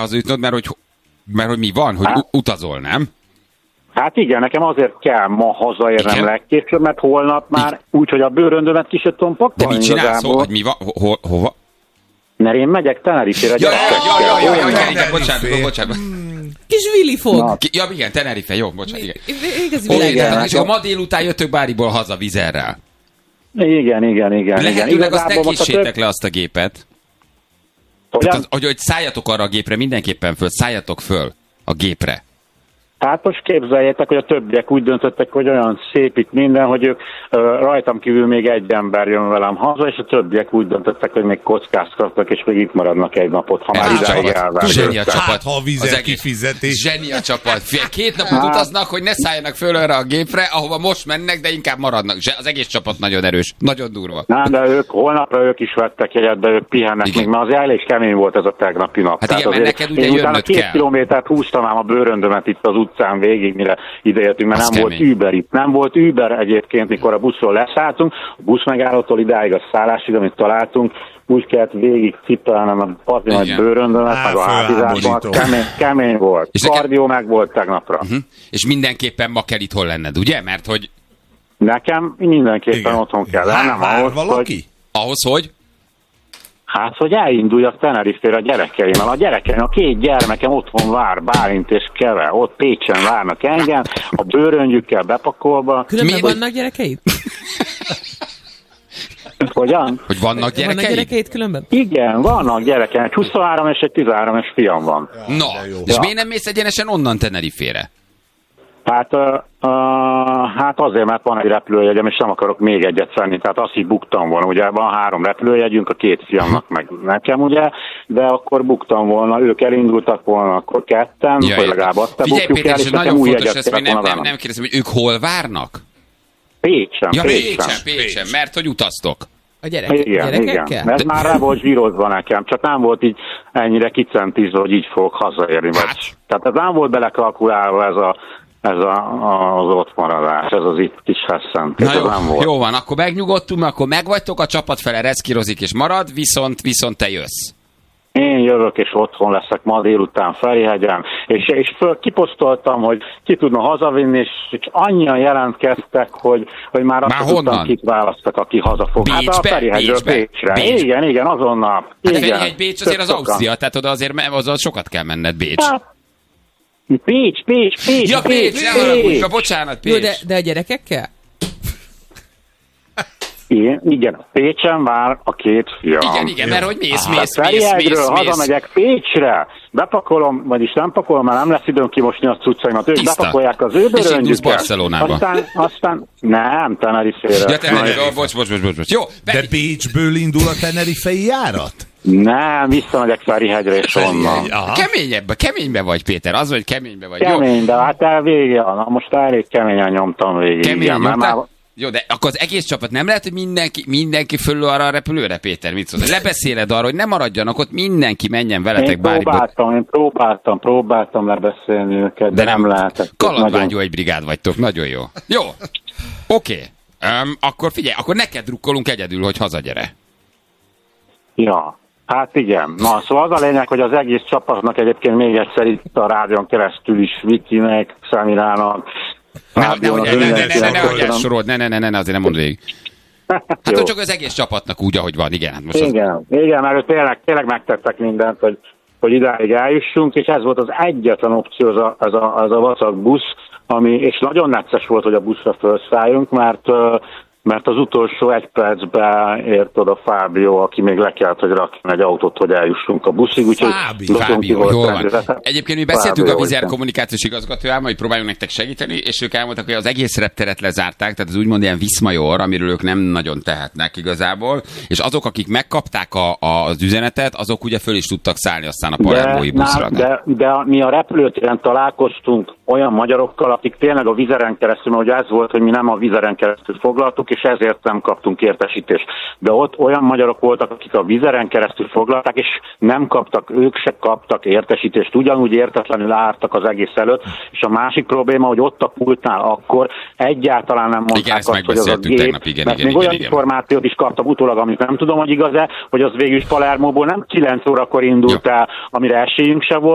hazajutnod, mert hogy mi van, hogy utazol, nem? Hát igen, nekem azért kell ma hazaérnem legkésőbb, mert holnap már úgy, hogy a bőröndömet ki se tudom pakolni. De mit csinálsz, hogy mi van, hova? Mert én megyek Tenerifére. Igen, bocsánat. Kis Willy fog. Ja, igen, Tenerife, jó, bocsánat, igen. És akkor ma délután jöttök Báriból haza vizerrel. Igen. Lehetőleg azt ne késsétek le azt a gépet. Hogy szálljatok arra a gépre, mindenképpen szálljatok föl a gépre. Hát most képzeljétek, hogy a többiek úgy döntöttek, hogy olyan szép itt minden, hogy ők rajtam kívül még egy ember jön velem haza, és a többiek úgy döntöttek, hogy még kockáztatnak, és még itt maradnak egy napot, ha már idáig elvárnak. Zseni a csapat. Ha a vizet kifizetés. Zseni a csapat. 2 napot utaznak, hogy ne szálljanak föl arra a gépre, ahova most mennek, de inkább maradnak. Az egész csapat nagyon erős, nagyon durva. De holnapra ők is vettek jegyet, de ők pihennek még, mert azért elég kemény volt ez a tegnapi nap. Hát igen, mert neked ugye jönnöd kell. 2 kilométert húztam ám a bőröndömet itt az utcán végig, mire ideértünk, mert nem volt Uber itt. Nem volt Uber egyébként, mikor a buszról leszálltunk, a busz megállótól idáig a szállásig, amit találtunk, úgy kellett végig cipelnem a parti nagy bőröndömet, meg a hátizásban, kemény volt. És kardió meg volt tegnapra. És mindenképpen ma kell itthon lenned, ugye? Mert hogy... Nekem mindenképpen otthon kell lennem. Ahhoz, hogy? Hát, hogy elinduljak Tenerifére a gyerekeimmel. A gyerekeim, a 2 gyermekem otthon vár, Bálint és Keve, ott Pécsen várnak engem, a bőröngyükkel bepakolva. Különben vannak gyerekeid? Hogyan? Hogy vannak gyerekeid? Vannak gyerekeid különben? Igen, vannak gyerekeim. Egy 23 és egy 13-es fiam van. No, és miért nem mész egyenesen onnan Tenerifére? Hát azért, mert van egy repülőjegyem, és nem akarok még egyet venni, tehát azt is buktam volna, ugye van 3 repülőjegyünk, a 2 fiamnak meg nekem, ugye, de akkor buktam volna, ők elindultak volna, akkor 2-en, hogy legalább azt bukjuk Péter, el, és nagyon fontos, ezt még nem kérdezem, hogy ők hol várnak? Pécsen. Pécsen, mert hogy utaztok. A gyerekekkel? Igen. Mert már rá volt zsírozva nekem, csak nem volt így ennyire kicentizve, hogy így fogok hazaérni. Tehát ez nem volt belekalkulálva az ottmaradás, ez az itt kis feszent. Jó van, akkor megnyugodtunk, akkor megvagytok, a csapat fele reszkírozik és marad, viszont te jössz. Én jövök, és otthon leszek ma délután Ferihegyen, és kiposztoltam, hogy ki tudna hazavinni, és annyian jelentkeztek, hogy már azt tudtam, kit választak, aki hazafog. Bécsbe? Hát a Ferihegyről Bécsre. Igen, azonnal. Hát Ferihegy, Bécs azért az Ausztria, tehát oda azért sokat kell menned, Bécs. Pécs. Ja, Pécs, ne haragudj, bocsánat, Pécs. Jó, de a gyerekekkel? Igen, Pécsen vár a 2 fiam. Igen, mert hogy mész. Hazamegyek Pécsre, bepakolom, vagyis nem pakolom, mert nem lesz időm kimosni a cuccaimat, ők bepakolják az ő bőröngyüket. Aztán nem, Tenerifére. Ja, Tenerife, bocs. Jó, de Bécsből indul a tenerifei járat? Nem, visszamegyek Ferihegyre és onnan. Keménybe vagy, Péter, az, hogy keménybe vagy. Kemény, de hát most elég keményen nyomtam végig. Jó, de akkor az egész csapat nem lehet, hogy mindenki fölül arra a repülőre, Péter, mit szólsz? Lebeszéled arra, hogy ne maradjanak ott, mindenki menjen veletek Báriba. Én próbáltam lebeszélni őket, de nem lehetett. Kalandvágyó egy brigád vagytok, nagyon jó. Jó, oké. Akkor figyelj, akkor neked drukkolunk egyedül, hogy hazagyere. Ja. Hát igen. Na, szóval az a lényeg, hogy az egész csapatnak egyébként még egyszer itt a rádión keresztül is Vikinek, Szemirának, ne sorold, ne, azért nem mondd végig. Hát hogy csak az egész csapatnak úgy, ahogy van, igen. Most igen, mert tényleg megtettek mindent, hogy idáig eljussunk, és ez volt az egyetlen opció, ez a vacak busz, és nagyon necces volt, hogy a buszra felszálljunk, mert az utolsó 1 percben ért oda Fábio, aki még le kellett, hogy rakjon egy autót, hogy eljussunk a buszig. Fábio, jól van. Egyébként mi beszéltünk a Vizer kommunikációs igazgatójával, hogy próbáljunk nektek segíteni, és ők elmondtak, hogy az egész repteret lezárták, tehát az úgymond ilyen Viszmajor, amiről ők nem nagyon tehetnek igazából, és azok, akik megkapták az üzenetet, azok ugye föl is tudtak szállni aztán a palermói buszra. De mi a repülőtéren találkoztunk olyan magyarokkal, akik tényleg a Vizeren keresztül, mert ugye ez volt, hogy mi nem a Vizeren keresztül foglaltuk, és ezért nem kaptunk értesítést. De ott olyan magyarok voltak, akik a Vizeren keresztül foglalták, és ők se kaptak értesítést, ugyanúgy értetlenül álltak az egész előtt, és a másik probléma, hogy ott a pultnál akkor egyáltalán nem mondták azt, hogy az a gép, mert még olyan információt is kaptam utólag, amit nem tudom, hogy igaz-e, hogy az végül is Palermóból nem 9 órakor indult el, amire esélyünk se volt,